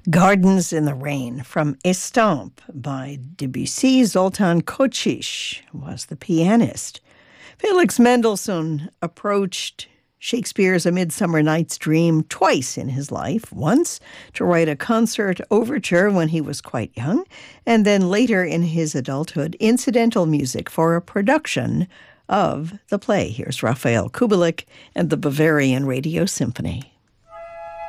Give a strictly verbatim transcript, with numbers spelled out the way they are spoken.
Gardens in the Rain from Estampe by Debussy. Zoltan Kocsis was the pianist. Felix Mendelssohn approached Shakespeare's A Midsummer Night's Dream twice in his life, once to write a concert overture when he was quite young, and then later in his adulthood, incidental music for a production of the play. Here's Raphael Kubelik and the Bavarian Radio Symphony.